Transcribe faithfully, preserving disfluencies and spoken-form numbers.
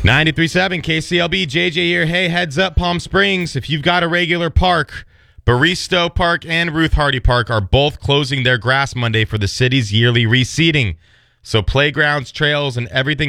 ninety-three point seven K C L B, J J here. Hey, heads up, Palm Springs. If you've got a regular park, Baristo Park and Ruth Hardy Park are both closing their grass Monday for the city's yearly reseeding. So playgrounds, trails, and everything